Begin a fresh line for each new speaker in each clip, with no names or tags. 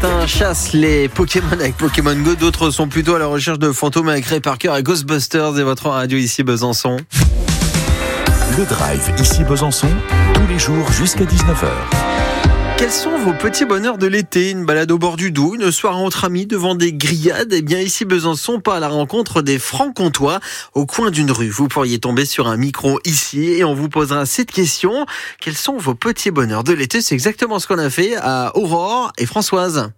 Certains chassent les Pokémon avec Pokémon Go, d'autres sont plutôt à la recherche de fantômes avec Ray Parker et Ghostbusters et votre radio ici Besançon.
Le Drive ici Besançon, tous les jours jusqu'à 19h.
Quels sont vos petits bonheurs de l'été? Une balade au bord du Doubs, une soirée entre amis devant des grillades? Eh bien ici Besançon, pas à la rencontre des Francs-Comtois au coin d'une rue. Vous pourriez tomber sur un micro ici et on vous posera cette question. Quels sont vos petits bonheurs de l'été? C'est exactement ce qu'on a fait à Aurore et Françoise.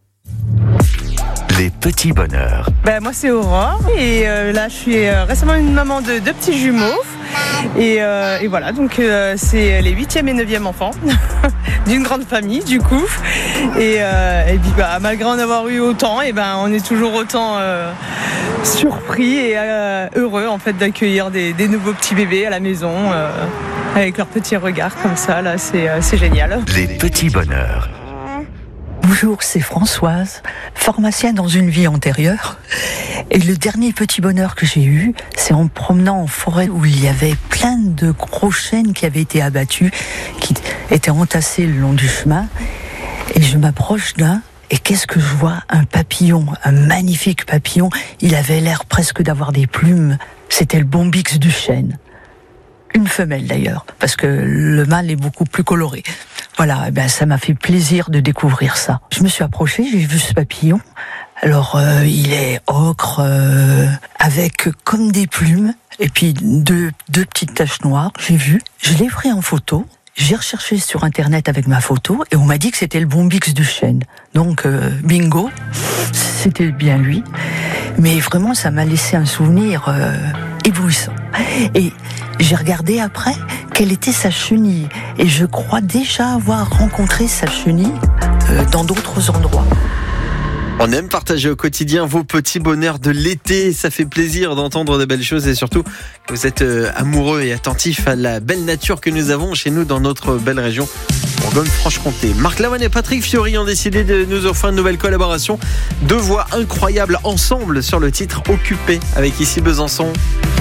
Les petits bonheurs.
Moi c'est Aurore et là je suis récemment une maman de 2 petits jumeaux et voilà donc c'est les 8e et 9e enfants d'une grande famille du coup et puis malgré en avoir eu autant on est toujours autant surpris et heureux en fait d'accueillir des nouveaux petits bébés à la maison avec leurs petits regards comme ça là c'est génial.
Les petits bonheurs.
Bonjour, c'est Françoise, pharmacienne dans une vie antérieure. Et le dernier petit bonheur que j'ai eu, c'est en me promenant en forêt où il y avait plein de gros chênes qui avaient été abattus, qui étaient entassés le long du chemin. Et je m'approche d'un, et qu'est-ce que je vois? Un papillon, un magnifique papillon. Il avait l'air presque d'avoir des plumes. C'était le bombix du chêne. Une femelle d'ailleurs, parce que le mâle est beaucoup plus coloré. Voilà, ça m'a fait plaisir de découvrir ça. Je me suis approchée, j'ai vu ce papillon. Alors, il est ocre, avec comme des plumes, et puis deux petites taches noires, j'ai vu. Je l'ai pris en photo. J'ai recherché sur Internet avec ma photo, et on m'a dit que c'était le bombix du chêne. Donc, bingo, c'était bien lui. Mais vraiment, ça m'a laissé un souvenir éblouissant. Et j'ai regardé après quelle était sa chenille. Et je crois déjà avoir rencontré sa chenille dans d'autres endroits.
On aime partager au quotidien vos petits bonheurs de l'été. Ça fait plaisir d'entendre de belles choses et surtout que vous êtes amoureux et attentifs à la belle nature que nous avons chez nous dans notre belle région Bourgogne-Franche-Comté. Marc Lavoine et Patrick Fiori ont décidé de nous offrir une nouvelle collaboration. 2 voix incroyables ensemble sur le titre Occupé avec ici Besançon.